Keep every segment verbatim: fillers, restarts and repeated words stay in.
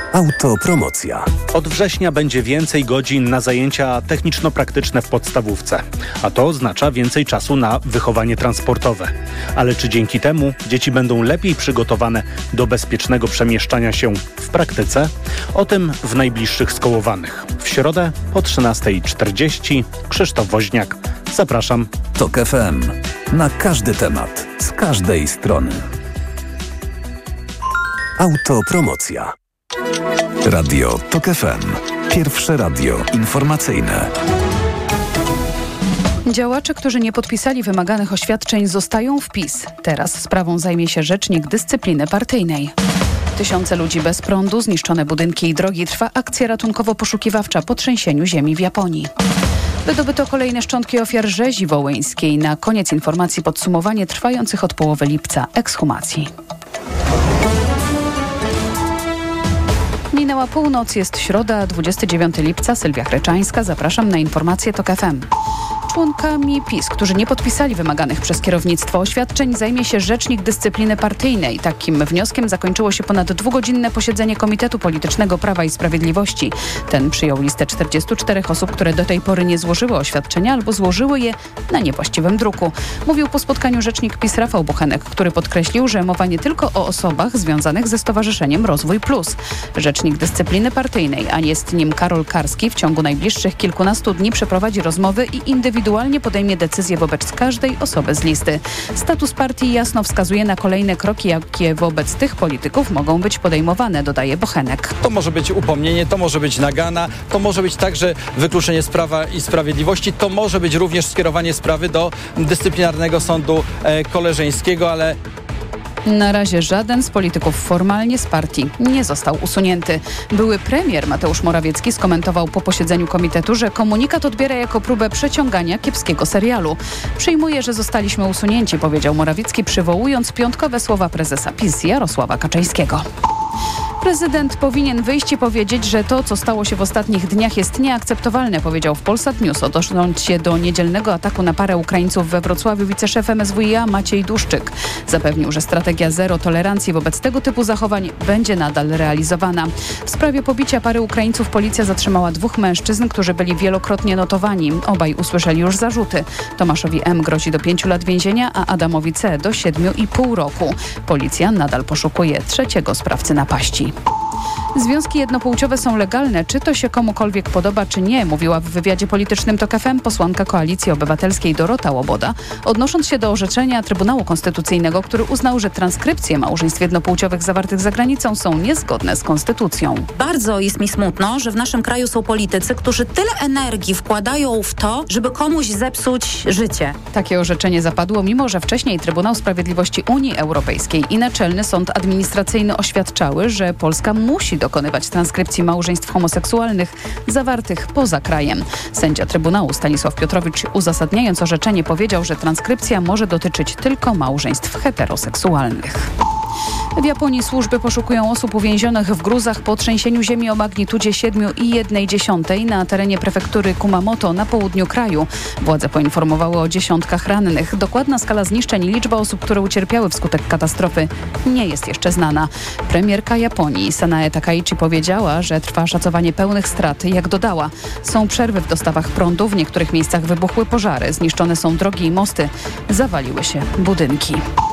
Autopromocja. Od września będzie więcej godzin na zajęcia techniczno-praktyczne w podstawówce, a to oznacza więcej czasu na wychowanie transportowe. Ale czy dzięki temu dzieci będą lepiej przygotowane do bezpiecznego przemieszczania się w praktyce? O tym w najbliższych Skołowanych. W środę po trzynastej czterdzieści. Krzysztof Woźniak. Zapraszam. Tok F M. Na każdy temat. Z każdej strony. Autopromocja. Radio Tok F M. Pierwsze radio informacyjne. Działacze, którzy nie podpisali wymaganych oświadczeń, zostają w PiS. Teraz sprawą zajmie się Rzecznik Dyscypliny Partyjnej. Tysiące ludzi bez prądu, zniszczone budynki i drogi. Trwa akcja ratunkowo-poszukiwawcza po trzęsieniu ziemi w Japonii. Wydobyto kolejne szczątki ofiar rzezi wołyńskiej. Na koniec informacji podsumowanie trwających od połowy lipca ekshumacji. Minęła północ, jest środa, dwudziestego dziewiątego lipca. Sylwia Chreczańska, zapraszam na informacje Tok F M. Członkami PiS, którzy nie podpisali wymaganych przez kierownictwo oświadczeń, zajmie się Rzecznik Dyscypliny Partyjnej. Takim wnioskiem zakończyło się ponad dwugodzinne posiedzenie Komitetu Politycznego Prawa i Sprawiedliwości. Ten przyjął listę czterdziestu czterech osób, które do tej pory nie złożyły oświadczenia albo złożyły je na niewłaściwym druku. Mówił po spotkaniu rzecznik PiS Rafał Bochenek, który podkreślił, że mowa nie tylko o osobach związanych ze Stowarzyszeniem Rozwój Plus. Rzecznik Dyscypliny Partyjnej, a jest nim Karol Karski, w ciągu najbliższych kilkunastu dni przeprowadzi rozmowy i indywidualnie Indywidualnie podejmie decyzję wobec każdej osoby z listy. Status partii jasno wskazuje na kolejne kroki, jakie wobec tych polityków mogą być podejmowane, dodaje Bochenek. To może być upomnienie, to może być nagana, to może być także wykluczenie z Prawa i Sprawiedliwości, to może być również skierowanie sprawy do dyscyplinarnego sądu e, koleżeńskiego, ale... Na razie żaden z polityków formalnie z partii nie został usunięty. Były premier Mateusz Morawiecki skomentował po posiedzeniu komitetu, że komunikat odbiera jako próbę przeciągania kiepskiego serialu. Przyjmuję, że zostaliśmy usunięci, powiedział Morawiecki, przywołując piątkowe słowa prezesa PiS Jarosława Kaczyńskiego. Prezydent powinien wyjść i powiedzieć, że to, co stało się w ostatnich dniach, jest nieakceptowalne, powiedział w Polsat News, odnosząc się do niedzielnego ataku na parę Ukraińców we Wrocławiu wiceszef M S W iA Maciej Duszczyk. Zapewnił, że strategia zero tolerancji wobec tego typu zachowań będzie nadal realizowana. W sprawie pobicia pary Ukraińców policja zatrzymała dwóch mężczyzn, którzy byli wielokrotnie notowani. Obaj usłyszeli już zarzuty. Tomaszowi M. grozi do pięciu lat więzienia, a Adamowi C. do siedmiu i pół roku. Policja nadal poszukuje trzeciego sprawcy napaści. Związki jednopłciowe są legalne, czy to się komukolwiek podoba, czy nie, mówiła w wywiadzie politycznym Tok F M posłanka Koalicji Obywatelskiej Dorota Łoboda, odnosząc się do orzeczenia Trybunału Konstytucyjnego, który uznał, że transkrypcje małżeństw jednopłciowych zawartych za granicą są niezgodne z konstytucją. Bardzo jest mi smutno, że w naszym kraju są politycy, którzy tyle energii wkładają w to, żeby komuś zepsuć życie. Takie orzeczenie zapadło, mimo że wcześniej Trybunał Sprawiedliwości Unii Europejskiej i Naczelny Sąd Administracyjny oświadczały, że Polska musi dokonywać transkrypcji małżeństw homoseksualnych zawartych poza krajem. Sędzia Trybunału Stanisław Piotrowicz, uzasadniając orzeczenie, powiedział, że transkrypcja może dotyczyć tylko małżeństw heteroseksualnych. W Japonii służby poszukują osób uwięzionych w gruzach po trzęsieniu ziemi o magnitudzie siedmiu i jednej dziesiątej na terenie prefektury Kumamoto na południu kraju. Władze poinformowały o dziesiątkach rannych. Dokładna skala zniszczeń i liczba osób, które ucierpiały wskutek katastrofy, nie jest jeszcze znana. Premierka Japonii Sanae Takaichi powiedziała, że trwa szacowanie pełnych strat. Jak dodała, są przerwy w dostawach prądu, w niektórych miejscach wybuchły pożary, zniszczone są drogi i mosty, zawaliły się budynki.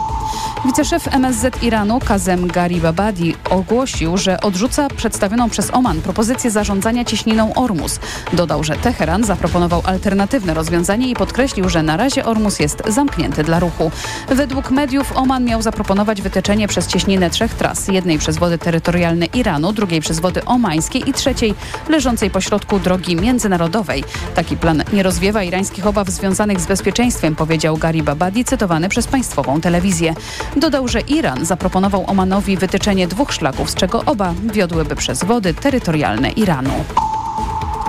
Wiceszef M S Z Iranu Kazem Garibabadi ogłosił, że odrzuca przedstawioną przez Oman propozycję zarządzania cieśniną Ormus. Dodał, że Teheran zaproponował alternatywne rozwiązanie i podkreślił, że na razie Ormus jest zamknięty dla ruchu. Według mediów Oman miał zaproponować wytyczenie przez cieśninę trzech tras. Jednej przez wody terytorialne Iranu, drugiej przez wody omańskie i trzeciej leżącej pośrodku drogi międzynarodowej. Taki plan nie rozwiewa irańskich obaw związanych z bezpieczeństwem, powiedział Garibabadi, cytowany przez państwową telewizję. Dodał, że Iran zaproponował Omanowi wytyczenie dwóch szlaków, z czego oba wiodłyby przez wody terytorialne Iranu.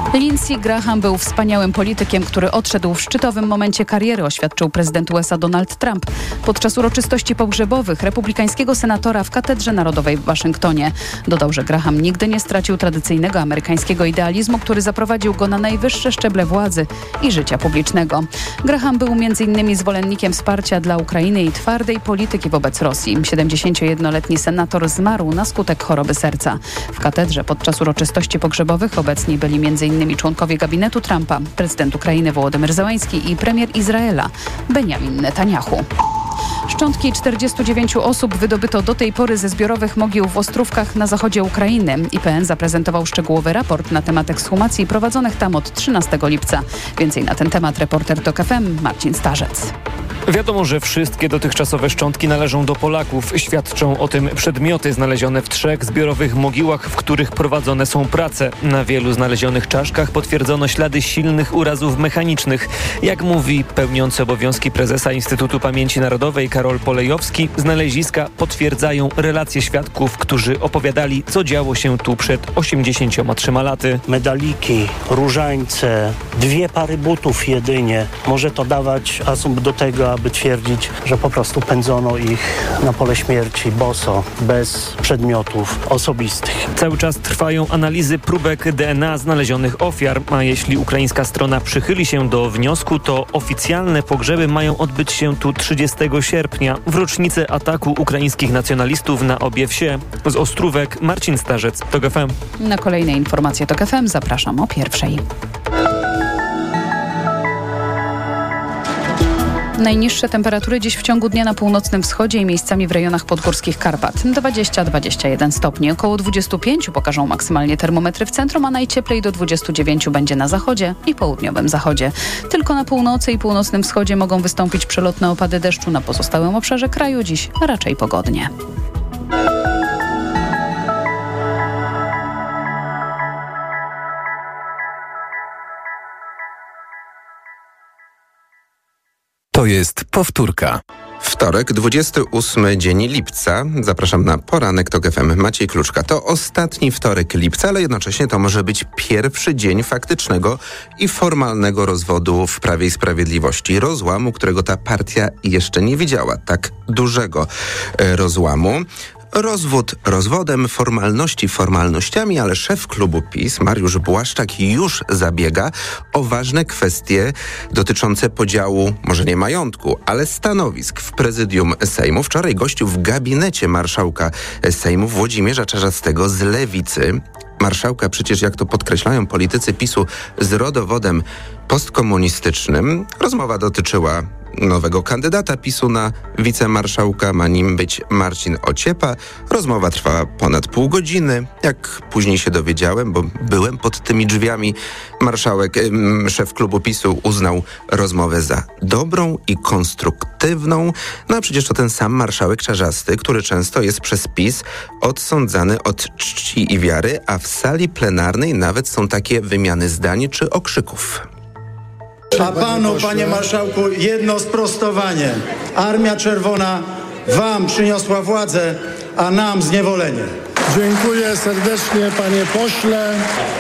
Lindsey Graham był wspaniałym politykiem, który odszedł w szczytowym momencie kariery, oświadczył prezydent U S A Donald Trump podczas uroczystości pogrzebowych republikańskiego senatora w Katedrze Narodowej w Waszyngtonie. Dodał, że Graham nigdy nie stracił tradycyjnego amerykańskiego idealizmu, który zaprowadził go na najwyższe szczeble władzy i życia publicznego. Graham był między innymi zwolennikiem wsparcia dla Ukrainy i twardej polityki wobec Rosji. siedemdziesięciojednoletni senator zmarł na skutek choroby serca. W katedrze podczas uroczystości pogrzebowych obecni byli między innymi członkowie gabinetu Trumpa, prezydent Ukrainy Wołodymyr Zełański i premier Izraela Benjamin Netanyahu. Szczątki czterdziestu dziewięciu osób wydobyto do tej pory ze zbiorowych mogił w Ostrówkach na zachodzie Ukrainy. I P N zaprezentował szczegółowy raport na temat ekshumacji prowadzonych tam od trzynastego lipca. Więcej na ten temat reporter TOK F M Marcin Starzec. Wiadomo, że wszystkie dotychczasowe szczątki należą do Polaków. Świadczą o tym przedmioty znalezione w trzech zbiorowych mogiłach, w których prowadzone są prace. Na wielu znalezionych czaszkach potwierdzono ślady silnych urazów mechanicznych. Jak mówi pełniący obowiązki prezesa Instytutu Pamięci Narodowej Karol Polejowski, znaleziska potwierdzają relacje świadków, którzy opowiadali, co działo się tu przed osiemdziesięcioma trzema laty. Medaliki, różańce, dwie pary butów jedynie. Może to dawać asumpt do tego, aby twierdzić, że po prostu pędzono ich na pole śmierci boso, bez przedmiotów osobistych. Cały czas trwają analizy próbek D N A znalezionych ofiar, a jeśli ukraińska strona przychyli się do wniosku, to oficjalne pogrzeby mają odbyć się tu trzydziestego sierpnia, w rocznicę ataku ukraińskich nacjonalistów na obie wsie. Z Ostrówek Marcin Starzec, TOK F M. Na kolejne informacje TOK F M zapraszam o pierwszej. Najniższe temperatury dziś w ciągu dnia na północnym wschodzie i miejscami w rejonach podgórskich Karpat. dwadzieścia do dwudziestu jeden stopni. Około dwudziestu pięciu pokażą maksymalnie termometry w centrum, a najcieplej do dwudziestu dziewięciu będzie na zachodzie i południowym zachodzie. Tylko na północy i północnym wschodzie mogą wystąpić przelotne opady deszczu. Na pozostałym obszarze kraju dziś raczej pogodnie. To jest powtórka. Wtorek, dwudziesty ósmy dzień lipca. Zapraszam na poranek TOK F M. Maciej Kluczka. To ostatni wtorek lipca, ale jednocześnie to może być pierwszy dzień faktycznego i formalnego rozwodu w Prawie i Sprawiedliwości. Rozłamu, którego ta partia jeszcze nie widziała. Tak dużego e, rozłamu. Rozwód rozwodem, formalności formalnościami, ale szef klubu PiS, Mariusz Błaszczak, już zabiega o ważne kwestie dotyczące podziału, może nie majątku, ale stanowisk w prezydium Sejmu. Wczoraj gościł w gabinecie marszałka Sejmu Włodzimierza Czarzastego z Lewicy. Marszałka przecież, jak to podkreślają politycy PiSu, z rodowodem postkomunistycznym. Rozmowa dotyczyła nowego kandydata PiSu na wicemarszałka. Ma nim być Marcin Ociepa. Rozmowa trwała ponad pół godziny. Jak później się dowiedziałem, bo byłem pod tymi drzwiami, marszałek, szef klubu PiSu uznał rozmowę za dobrą i konstruktywną. No a przecież to ten sam marszałek Czarzasty, który często jest przez PiS odsądzany od czci i wiary, a w sali plenarnej nawet są takie wymiany zdań czy okrzyków. A panu, panie marszałku, jedno sprostowanie. Armia Czerwona wam przyniosła władzę, a nam zniewolenie. Dziękuję serdecznie, panie pośle.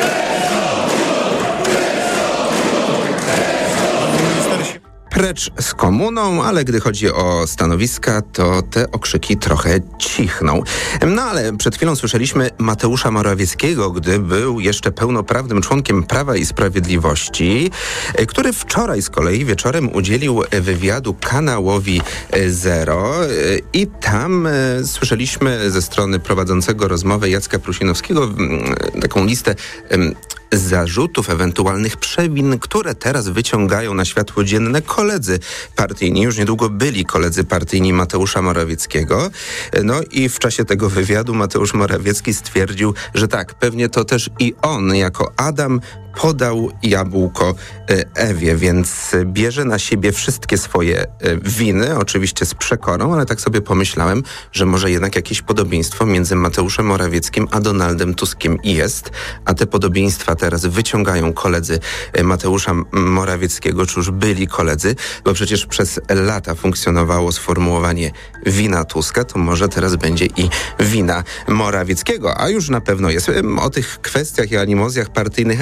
Precz z komuną, ale gdy chodzi o stanowiska, to te okrzyki trochę cichną. No ale przed chwilą słyszeliśmy Mateusza Morawieckiego, gdy był jeszcze pełnoprawnym członkiem Prawa i Sprawiedliwości, który wczoraj z kolei wieczorem udzielił wywiadu kanałowi Zero i tam słyszeliśmy ze strony prowadzącego rozmowę Jacka Prusinowskiego taką listę zarzutów, ewentualnych przewin, które teraz wyciągają na światło dzienne koledzy partyjni. Już niedługo byli koledzy partyjni Mateusza Morawieckiego. No i w czasie tego wywiadu Mateusz Morawiecki stwierdził, że tak, pewnie to też i on jako Adam podał jabłko Ewie, więc bierze na siebie wszystkie swoje winy, oczywiście z przekorą, ale tak sobie pomyślałem, że może jednak jakieś podobieństwo między Mateuszem Morawieckim a Donaldem Tuskiem jest, a te podobieństwa teraz wyciągają koledzy Mateusza Morawieckiego, czy już byli koledzy, bo przecież przez lata funkcjonowało sformułowanie wina Tuska, to może teraz będzie i wina Morawieckiego, a już na pewno jest. O tych kwestiach i animozjach partyjnych, ale też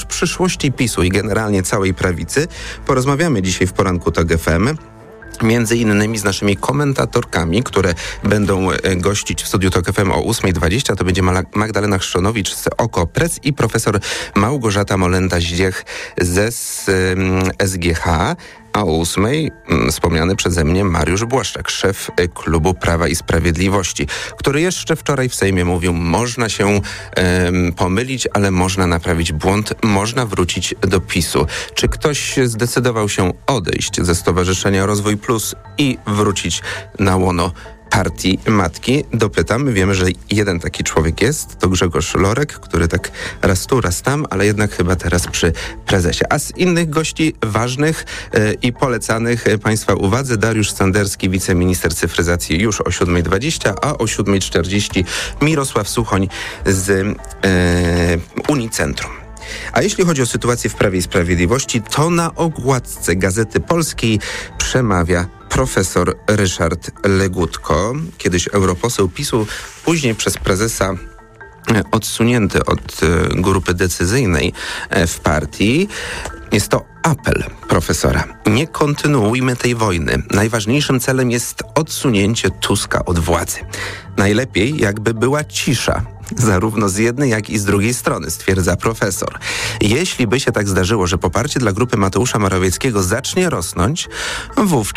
przyszłości PiSu i generalnie całej prawicy porozmawiamy dzisiaj w poranku TOG F M. Między innymi z naszymi komentatorkami, które będą gościć w studiu TOG F M o ósma dwadzieścia. To będzie Magdalena Chrzczonowicz z OKO.press i profesor Małgorzata Molenda-Zdziech ze S G H. A o ósmej wspomniany przeze mnie Mariusz Błaszczak, szef Klubu Prawa i Sprawiedliwości, który jeszcze wczoraj w Sejmie mówił, można się um, pomylić, ale można naprawić błąd, można wrócić do PiSu. Czy ktoś zdecydował się odejść ze Stowarzyszenia Rozwój Plus i wrócić na łono partii matki? Dopytam. Wiemy, że jeden taki człowiek jest, to Grzegorz Lorek, który tak raz tu, raz tam, ale jednak chyba teraz przy prezesie. A z innych gości ważnych yy, i polecanych Państwa uwadze Dariusz Sanderski, wiceminister cyfryzacji już o siódma dwadzieścia, a o siódma czterdzieści Mirosław Suchoń z yy, Unicentrum. A jeśli chodzi o sytuację w Prawie i Sprawiedliwości, to na okładce Gazety Polskiej przemawia profesor Ryszard Legutko, kiedyś europoseł PiSu, później przez prezesa odsunięty od grupy decyzyjnej w partii. Jest to apel profesora. Nie kontynuujmy tej wojny. Najważniejszym celem jest odsunięcie Tuska od władzy. Najlepiej jakby była cisza. Zarówno z jednej, jak i z drugiej strony, stwierdza profesor. Jeśli by się tak zdarzyło, że poparcie dla grupy Mateusza Morawieckiego zacznie rosnąć, wówczas